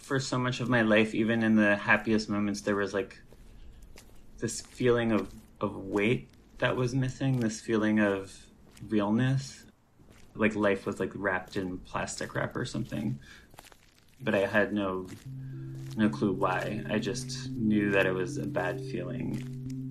For so much of my life, even in the happiest moments, there was like this feeling of weight that was missing, this feeling of realness. Like life was like wrapped in plastic wrap or something. But I had no clue why. I just knew that it was a bad feeling.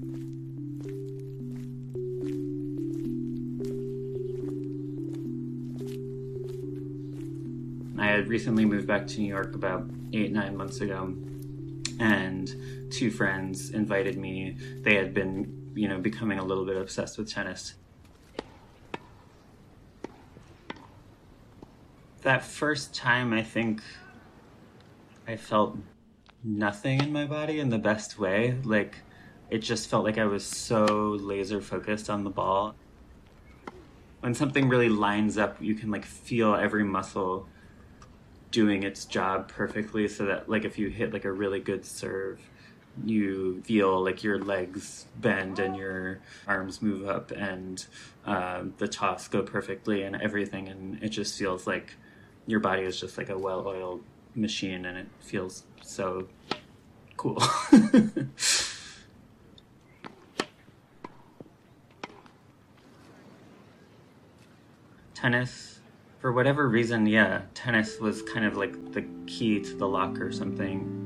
I had recently moved back to New York about 8, 9 months ago, and two friends invited me. They had been, becoming a little bit obsessed with tennis. That first time, I think I felt nothing in my body in the best way. Like, it just felt like I was so laser focused on the ball. When something really lines up, you can like feel every muscle doing its job perfectly, so that like if you hit like a really good serve, you feel like your legs bend and your arms move up, and the toss go perfectly and everything, and it just feels like your body is just like a well-oiled machine, and it feels so cool. Tennis, for whatever reason, yeah, tennis was kind of like the key to the lock or something.